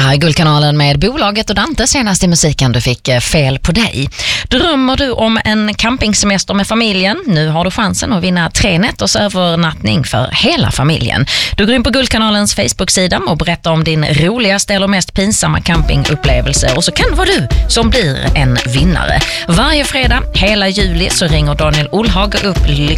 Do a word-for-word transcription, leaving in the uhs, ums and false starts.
här är Guldkanalen med Bolaget och Dante. Senast i musiken du fick Fel på dig. Drömmer du om en campingsemester med familjen? Nu har du chansen att vinna tre nätters övernattning för hela familjen. Du går in på Guldkanalens Facebook-sida och berättar om din roligaste eller mest pinsamma campingupplevelse. Och så kan det vara du som blir en vinnare. Varje fredag hela juli så ringer Daniel Olhag upp lyckliga